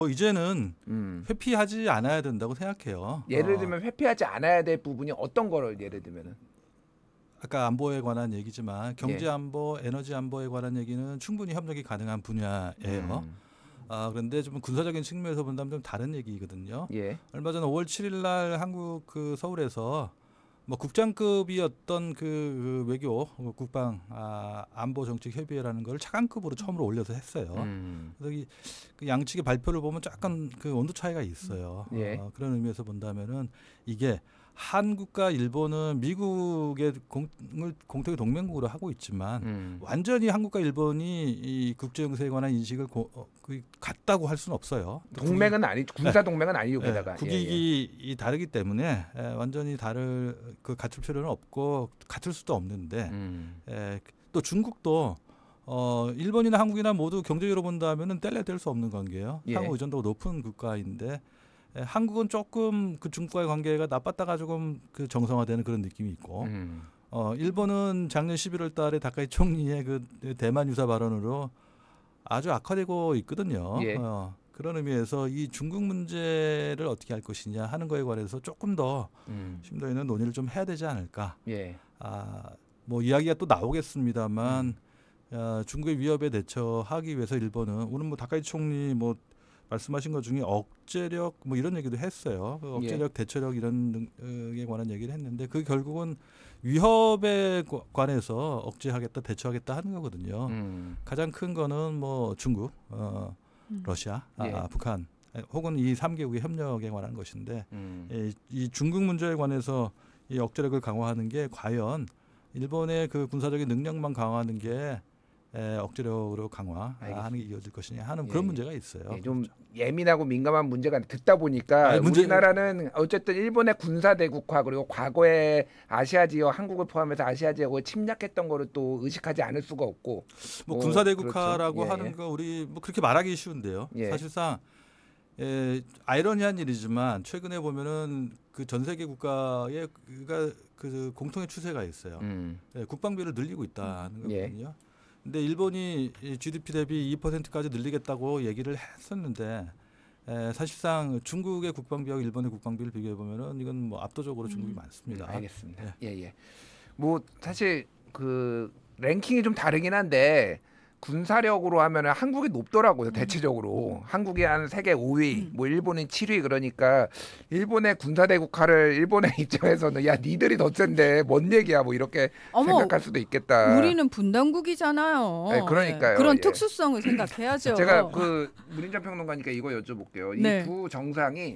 이제는 회피하지 않아야 된다고 생각해요. 예를 들면 회피하지 않아야 될 부분이 어떤 거를 예를 들면은 아까 안보에 관한 얘기지만 경제 안보, 에너지 안보에 관한 얘기는 충분히 협력이 가능한 분야예요. 그런데 좀 군사적인 측면에서 본다면 좀 다른 얘기거든요. 예. 얼마 전 5월 7일 날 한국 그 서울에서 뭐 국장급이었던 그 외교 국방 안보 정책 협의회라는 걸 차관급으로 처음으로 올려서 했어요. 그래서 그 양측의 발표를 보면 약간 그 온도 차이가 있어요. 예. 그런 의미에서 본다면은 이게 한국과 일본은 미국의 공통의 동맹국으로 하고 있지만 완전히 한국과 일본이 이 국제 정세에 관한 인식을 같다고 할 수는 없어요. 동맹은 아니 군사 동맹은 아니고 게다가 국익이 다르기 때문에 완전히 같을 필요는 없고 같을 수도 없는데 또 중국도 일본이나 한국이나 모두 경제적으로 본다면은 뗄래뗄 수 없는 관계예요. 상호 의존도가 높은 국가인데 한국은 조금 그 중국과의 관계가 나빴다가 조금 그 정상화되는 그런 느낌이 있고 일본은 작년 11월 달에 다카이 총리의 그 대만 유사 발언으로 아주 악화되고 있거든요. 그런 의미에서 이 중국 문제를 어떻게 할 것이냐 하는 거에 관해서 조금 더 심도 있는 논의를 좀 해야 되지 않을까. 뭐 이야기가 또 나오겠습니다만 중국의 위협에 대처하기 위해서 일본은 오늘 뭐 다카이 총리 뭐 말씀하신 것 중에 억제력 뭐 이런 얘기도 했어요. 억제력, 대처력 이런 에 관한 얘기를 했는데 그 결국은 위협에 관해서 억제하겠다, 대처하겠다 하는 거거든요. 가장 큰 거는 뭐 중국, 러시아, 북한 혹은 이 3개국의 협력에 관한 것인데 이 중국 문제에 관해서 이 억제력을 강화하는 게 과연 일본의 그 군사적인 능력만 강화하는 게 억제력으로 강화하는 게 이어질 것이냐 하는 그런 문제가 있어요. 좀 예민하고 민감한 문제가 듣다 보니까 우리나라는 어쨌든 일본의 군사 대국화 그리고 과거에 아시아 지역 한국을 포함해서 아시아 지역을 침략했던 거를 또 의식하지 않을 수가 없고 뭐 군사 대국화라고 하는 거 우리 뭐 그렇게 말하기 쉬운데요. 사실상 아이러니한 일이지만 최근에 보면은 그 전 세계 국가의 그 공통의 추세가 있어요. 국방비를 늘리고 있다는 거거든요. 근데 일본이 GDP 대비 2%까지 늘리겠다고 얘기를 했었는데 사실상 중국의 국방비하고 일본의 국방비를 비교해 보면은 이건 뭐 압도적으로 중국이 많습니다. 알겠습니다. 뭐 사실 그 랭킹이 좀 다르긴 한데 군사력으로 하면은 한국이 높더라고요. 대체적으로 한국이 한 세계 5위, 뭐 일본은 7위 그러니까 일본의 군사 대국화를 일본의 입장에서는 야 니들이 더 센데 뭔 얘기야 뭐 이렇게 생각할 수도 있겠다. 우리는 분단국이잖아요. 그러니까요. 그런 특수성을 생각해야죠. 제가 그 문인정 평론가니까 이거 여쭤볼게요. 이 두 정상이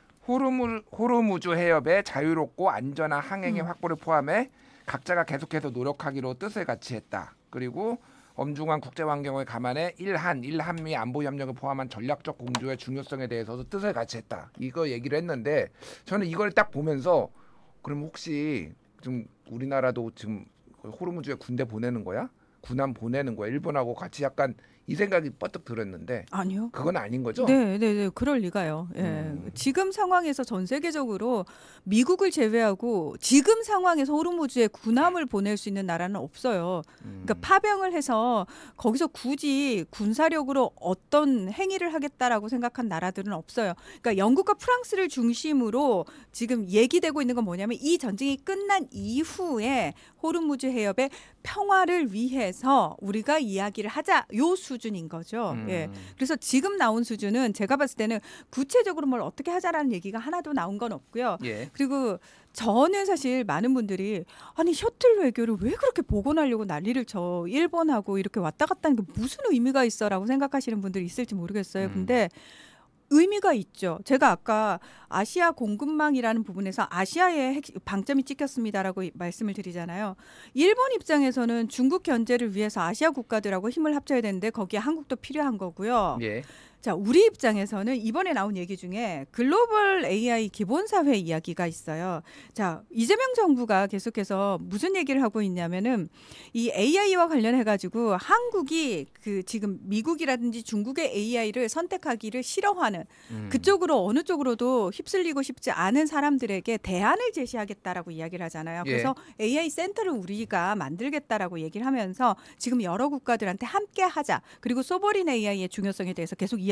호르무즈 해협의 자유롭고 안전한 항행의 확보를 포함해 각자가 계속해서 노력하기로 뜻을 같이 했다. 그리고 엄중한 국제 환경을 감안해 일한미 안보 협력을 포함한 전략적 공조의 중요성에 대해서도 뜻을 같이 했다. 이거 얘기를 했는데 저는 이걸 딱 보면서 그럼 혹시 좀 우리나라도 지금 호르무즈에 군대 보내는 거야? 군함 보내는 거야? 일본하고 같이 약간 이 생각이 뻗뜩 들었는데 아니요. 그건 아닌 거죠? 네, 그럴 리가요. 지금 상황에서 전 세계적으로 미국을 제외하고 지금 상황에서 호르무즈에 군함을 보낼 수 있는 나라는 없어요. 그러니까 파병을 해서 거기서 굳이 군사력으로 어떤 행위를 하겠다라고 생각한 나라들은 없어요. 그러니까 영국과 프랑스를 중심으로 지금 얘기되고 있는 건 뭐냐면 이 전쟁이 끝난 이후에 호르무즈 해협의 평화를 위해서 우리가 이야기를 하자 요 수준인 거죠. 그래서 지금 나온 수준은 제가 봤을 때는 구체적으로 뭘 어떻게 하자라는 얘기가 하나도 나온 건 없고요. 그리고 저는 사실 많은 분들이 아니 셔틀 외교를 왜 그렇게 복원하려고 난리를 쳐 일본하고 이렇게 왔다 갔다 하는 게 무슨 의미가 있어라고 생각하시는 분들이 있을지 모르겠어요. 근데 의미가 있죠. 제가 아까 아시아 공급망이라는 부분에서 아시아의 방점이 찍혔습니다라고 말씀을 드리잖아요. 일본 입장에서는 중국 견제를 위해서 아시아 국가들하고 힘을 합쳐야 되는데 거기에 한국도 필요한 거고요. 자, 우리 입장에서는 이번에 나온 얘기 중에 글로벌 AI 기본사회 이야기가 있어요. 자, 이재명 정부가 계속해서 무슨 얘기를 하고 있냐면은 이 AI와 관련해가지고 한국이 그 지금 미국이라든지 중국의 AI를 선택하기를 싫어하는 그쪽으로 어느 쪽으로도 휩쓸리고 싶지 않은 사람들에게 대안을 제시하겠다라고 이야기를 하잖아요. 그래서 AI 센터를 우리가 만들겠다라고 얘기를 하면서 지금 여러 국가들한테 함께 하자. 그리고 소버린 AI의 중요성에 대해서 계속 이야기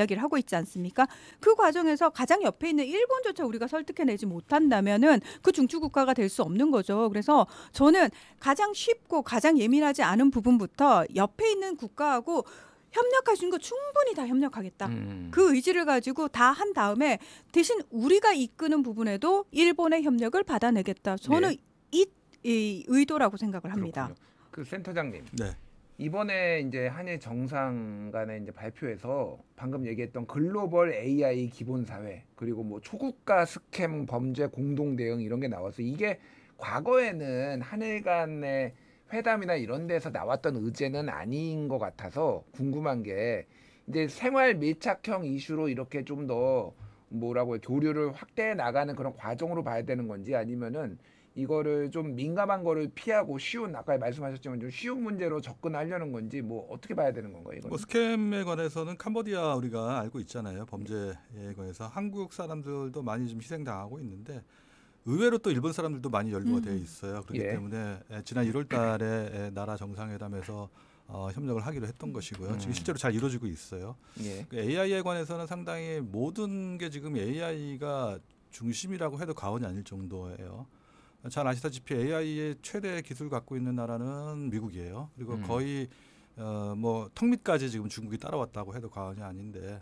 이야기를 하고 있지 않습니까? 그 과정에서 가장 옆에 있는 일본조차 우리가 설득해내지 못한다면은 그 중추국가가 될 수 없는 거죠. 그래서 저는 가장 쉽고 가장 예민하지 않은 부분부터 옆에 있는 국가하고 협력할 수 있는 거 충분히 다 협력하겠다. 그 의지를 가지고 다 한 다음에 대신 우리가 이끄는 부분에도 일본의 협력을 받아내겠다. 저는 이 의도라고 생각을 합니다. 그렇군요. 그 센터장님. 네. 이번에 이제 한일 정상 간의 이제 발표에서 방금 얘기했던 글로벌 AI 기본 사회 그리고 뭐 초국가 스캠 범죄 공동 대응 이런 게 나와서 이게 과거에는 한일 간의 회담이나 이런 데서 나왔던 의제는 아닌 것 같아서 궁금한 게 이제 생활 밀착형 이슈로 이렇게 좀 더 뭐라고 교류를 확대해 나가는 그런 과정으로 봐야 되는 건지 아니면은 이거를 좀 민감한 거를 피하고 쉬운 아까 말씀하셨지만 좀 쉬운 문제로 접근하려는 건지 뭐 어떻게 봐야 되는 건가요? 이건? 뭐 스캠에 관해서는 캄보디아 우리가 알고 있잖아요. 범죄에 관해서 한국 사람들도 많이 좀 희생당하고 있는데 의외로 또 일본 사람들도 많이 연루가 되어 있어요. 그렇기 때문에 지난 1월달에 나라 정상회담에서 협력을 하기로 했던 것이고요. 지금 실제로 잘 이루어지고 있어요. 그 AI에 관해서는 상당히 모든 게 지금 AI가 중심이라고 해도 과언이 아닐 정도예요. 잘 아시다시피 AI의 최대 기술 갖고 있는 나라는 미국이에요. 그리고 거의 뭐 턱밑까지 지금 중국이 따라왔다고 해도 과언이 아닌데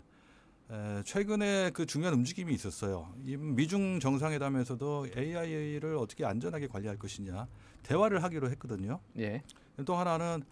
최근에 그 중요한 움직임이 있었어요. 이 미중 정상회담에서도 AI를 어떻게 안전하게 관리할 것이냐 대화를 하기로 했거든요. 또 하나는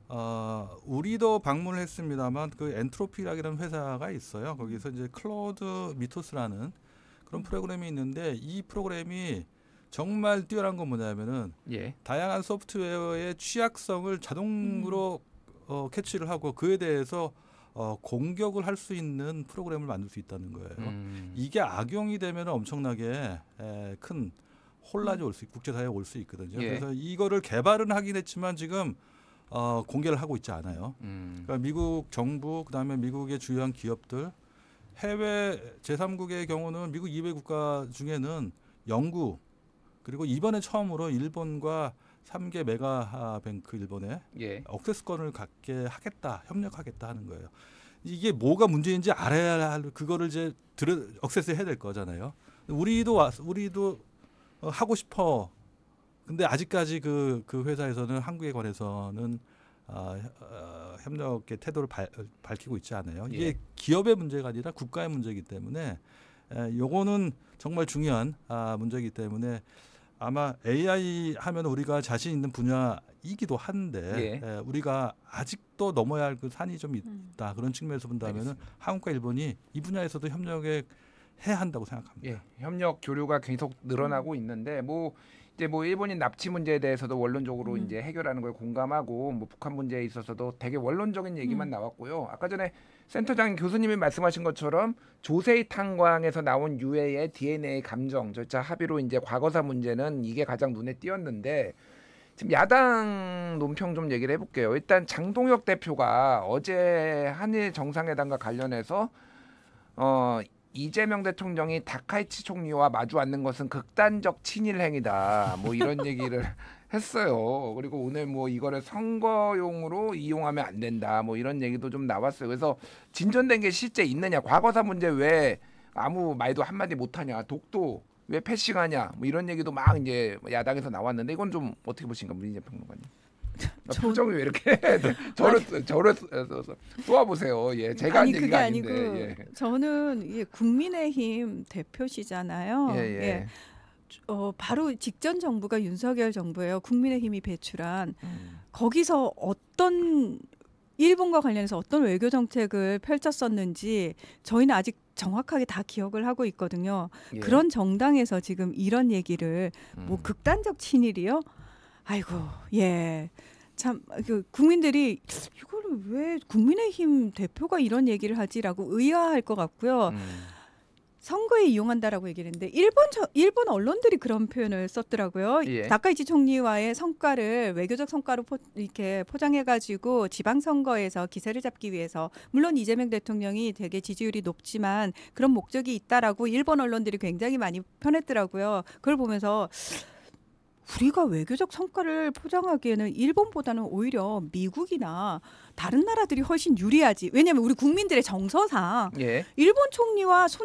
우리도 방문을 했습니다만 그 엔트로피라는 회사가 있어요. 거기서 이제 클로드 미토스라는 그런 프로그램이 있는데 이 프로그램이 정말 뛰어난 건 뭐냐면은 다양한 소프트웨어의 취약성을 자동으로 캐치를 하고 그에 대해서 공격을 할 수 있는 프로그램을 만들 수 있다는 거예요. 이게 악용이 되면 엄청나게 큰 혼란이 올 수, 국제사회에 올 수 있거든요. 그래서 이거를 개발은 하긴 했지만 지금 공개를 하고 있지 않아요. 그러니까 미국 정부, 그다음에 미국의 주요한 기업들, 해외 제3국의 경우는 미국 이외 국가 중에는 영국 그리고 이번에 처음으로 일본과 3개 메가뱅크 일본에 억세스권을 갖게 하겠다, 협력하겠다 하는 거예요. 이게 뭐가 문제인지 알아야 할 그거를 이제 억세스해야 될 거잖아요. 우리도 하고 싶어. 근데 아직까지 그 회사에서는 한국에 관해서는 협력의 태도를 밝히고 있지 않아요. 이게 기업의 문제가 아니라 국가의 문제이기 때문에 요거는 정말 중요한 문제이기 때문에 아마 AI 하면 우리가 자신 있는 분야이기도 한데 우리가 아직도 넘어야 할 그 산이 좀 있다. 그런 측면에서 본다면은 한국과 일본이 이 분야에서도 협력을 해야 한다고 생각합니다. 협력 교류가 계속 늘어나고 있는데 이제 일본인 납치 문제에 대해서도 원론적으로 이제 해결하는 걸 공감하고 뭐 북한 문제에 있어서도 되게 원론적인 얘기만 나왔고요. 아까 전에 센터장 교수님이 말씀하신 것처럼 조세이 탄광에서 나온 유해의 DNA 감정 절차 합의로 이제 과거사 문제는 이게 가장 눈에 띄었는데 지금 야당 논평 좀 얘기를 해볼게요. 일단 장동혁 대표가 어제 한일 정상회담과 관련해서 이재명 대통령이 다카이치 총리와 마주 앉는 것은 극단적 친일 행위다. 뭐 이런 얘기를 했어요. 그리고 오늘 뭐 이거를 선거용으로 이용하면 안 된다. 뭐 이런 얘기도 좀 나왔어요. 그래서 진전된 게 실제 있느냐? 과거사 문제 왜 아무 말도 한마디 못하냐? 독도 왜 패싱하냐? 뭐 이런 얘기도 막 이제 야당에서 나왔는데 이건 좀 어떻게 보십니까, 문희재 평론가님? 표정이 왜 이렇게 저를 쏘아보세요. 제가 한 얘기가 아닌데. 저는 국민의힘 대표시잖아요. 바로 직전 정부가 윤석열 정부예요. 국민의힘이 배출한 거기서 어떤 일본과 관련해서 어떤 외교 정책을 펼쳤었는지 저희는 아직 정확하게 다 기억을 하고 있거든요. 그런 정당에서 지금 이런 얘기를 뭐 극단적 친일이요? 아이고, 참 국민들이 이거를 왜 국민의힘 대표가 이런 얘기를 하지라고 의아할 것 같고요. 선거에 이용한다라고 얘기를 했는데 일본 언론들이 그런 표현을 썼더라고요. 다카이치 총리와의 성과를 외교적 성과로 이렇게 포장해가지고 지방선거에서 기세를 잡기 위해서 물론 이재명 대통령이 되게 지지율이 높지만 그런 목적이 있다라고 일본 언론들이 굉장히 많이 표현했더라고요. 그걸 보면서 우리가 외교적 성과를 포장하기에는 일본보다는 오히려 미국이나 다른 나라들이 훨씬 유리하지. 왜냐하면 우리 국민들의 정서상 예. 일본 총리와